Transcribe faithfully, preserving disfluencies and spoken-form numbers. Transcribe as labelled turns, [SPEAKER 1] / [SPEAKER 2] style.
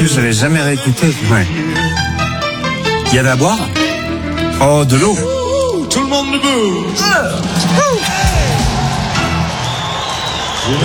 [SPEAKER 1] Si, je l'avais jamais réécouté. Ouais.
[SPEAKER 2] Il y avait à boire?
[SPEAKER 1] Oh, de l'eau.
[SPEAKER 3] Tout le monde debout.